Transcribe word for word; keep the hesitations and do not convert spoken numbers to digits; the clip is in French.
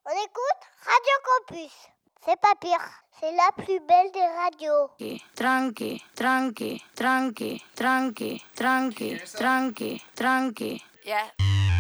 On écoute Radio Campus. C'est pas pire, c'est la plus belle des radios. Tranqui, tranqui, tranqui, tranqui, tranqui, tranqui, tranqui. Yeah.